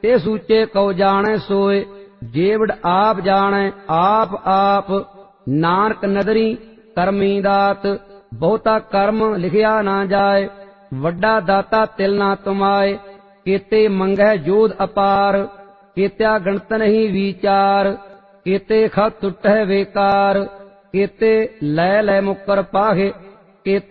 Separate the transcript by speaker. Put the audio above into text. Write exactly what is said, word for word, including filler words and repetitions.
Speaker 1: ते सूचे कौ जाने सोए। जेवड़ आप जाने आप आप, नानक नदरी करमी दात। बहुता कर्म लिखिया ना जाए, वड्डा दाता तिल ना तुमाए। केते मंगै जोध अपार, केत्या गणत नहीं विचार। केते खत टुटै बेकार, केते लै लै मुकर पाहे। केते